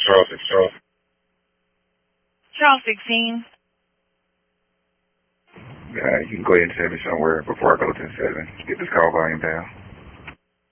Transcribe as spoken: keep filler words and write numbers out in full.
Charles six Charles. Charles sixteen. Yeah, you can go ahead and send me somewhere before I go to the seven. Get this call volume down.